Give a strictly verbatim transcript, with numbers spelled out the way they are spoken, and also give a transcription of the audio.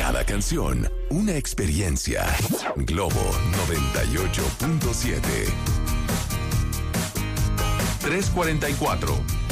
Cada canción, una experiencia. Globo noventa y ocho punto siete. tres cuarenta y cuatro.